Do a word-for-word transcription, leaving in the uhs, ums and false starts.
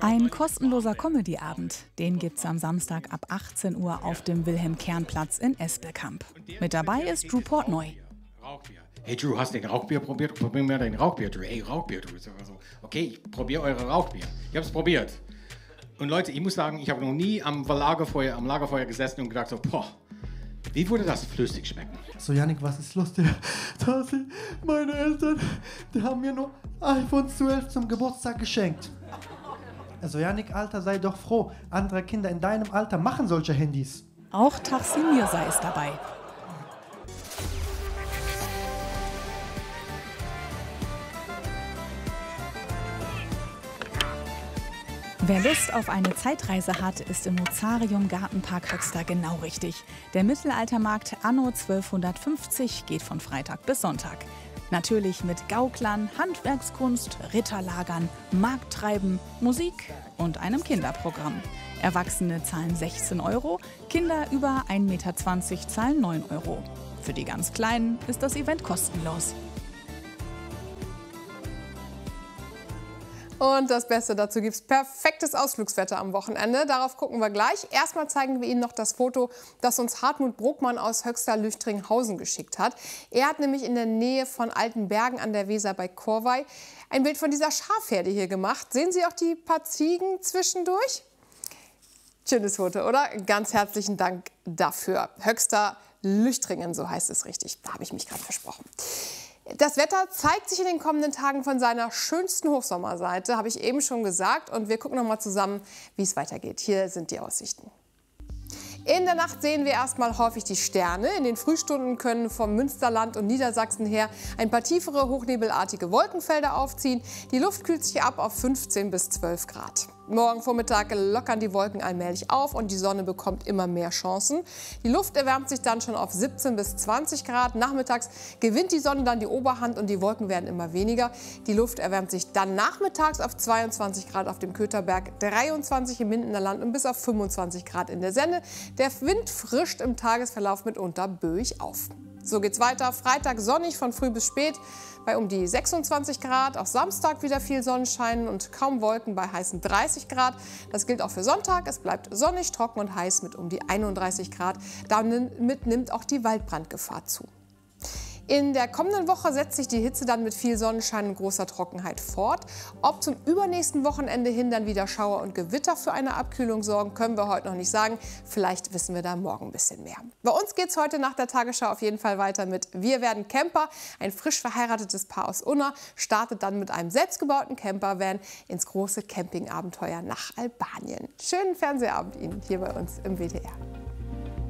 Ein kostenloser Comedy-Abend, den gibt's am Samstag ab achtzehn Uhr auf dem Wilhelm-Kern-Platz in Espelkamp. Mit dabei ist Drew Portnoy. Hey Drew, hast du den Rauchbier probiert? Probier mal den Rauchbier, Drew. Hey, Rauchbier, Drew. So, okay, ich probiere eure Rauchbier. Ich habe es probiert. Und Leute, ich muss sagen, ich habe noch nie am Lagerfeuer, am Lagerfeuer gesessen und gedacht so, boah, wie würde das flüssig schmecken? So, Yannick, was ist lustig? Tasi, meine Eltern, die haben mir nur iPhone zwölf zum Geburtstag geschenkt. Also Yannick, Alter, sei doch froh. Andere Kinder in deinem Alter machen solche Handys. Auch Tahsin Mirza ist dabei. Wer Lust auf eine Zeitreise hat, ist im Mozarium Gartenpark Höxter genau richtig. Der Mittelaltermarkt anno zwölfhundertfünfzig geht von Freitag bis Sonntag. Natürlich mit Gauklern, Handwerkskunst, Ritterlagern, Markttreiben, Musik und einem Kinderprogramm. Erwachsene zahlen sechzehn Euro, Kinder über ein Meter zwanzig zahlen neun Euro. Für die ganz Kleinen ist das Event kostenlos. Und das Beste dazu gibt es perfektes Ausflugswetter am Wochenende. Darauf gucken wir gleich. Erstmal zeigen wir Ihnen noch das Foto, das uns Hartmut Bruckmann aus Höxter-Lüchtringhausen geschickt hat. Er hat nämlich in der Nähe von Altenbergen an der Weser bei Korvey ein Bild von dieser Schafherde hier gemacht. Sehen Sie auch die paar Ziegen zwischendurch? Schönes Foto, oder? Ganz herzlichen Dank dafür. Höxter-Lüchtringen, so heißt es richtig. Da habe ich mich gerade versprochen. Das Wetter zeigt sich in den kommenden Tagen von seiner schönsten Hochsommerseite, habe ich eben schon gesagt. Und wir gucken noch mal zusammen, wie es weitergeht. Hier sind die Aussichten. In der Nacht sehen wir erstmal häufig die Sterne. In den Frühstunden können vom Münsterland und Niedersachsen her ein paar tiefere, hochnebelartige Wolkenfelder aufziehen. Die Luft kühlt sich ab auf fünfzehn bis zwölf Grad. Morgen Vormittag lockern die Wolken allmählich auf und die Sonne bekommt immer mehr Chancen. Die Luft erwärmt sich dann schon auf siebzehn bis zwanzig Grad. Nachmittags gewinnt die Sonne dann die Oberhand und die Wolken werden immer weniger. Die Luft erwärmt sich dann nachmittags auf zweiundzwanzig Grad auf dem Kötherberg, dreiundzwanzig im Mindener Land und bis auf fünfundzwanzig Grad in der Senne. Der Wind frischt im Tagesverlauf mitunter böig auf. So geht's weiter. Freitag sonnig von früh bis spät bei um die sechsundzwanzig Grad. Auch Samstag wieder viel Sonnenschein und kaum Wolken bei heißen dreißig Grad. Das gilt auch für Sonntag. Es bleibt sonnig, trocken und heiß mit um die einunddreißig Grad. Damit nimmt auch die Waldbrandgefahr zu. In der kommenden Woche setzt sich die Hitze dann mit viel Sonnenschein und großer Trockenheit fort. Ob zum übernächsten Wochenende hin dann wieder Schauer und Gewitter für eine Abkühlung sorgen, können wir heute noch nicht sagen. Vielleicht wissen wir da morgen ein bisschen mehr. Bei uns geht es heute nach der Tagesschau auf jeden Fall weiter mit Wir werden Camper. Ein frisch verheiratetes Paar aus Unna startet dann mit einem selbstgebauten Campervan ins große Campingabenteuer nach Albanien. Schönen Fernsehabend Ihnen hier bei uns im W D R.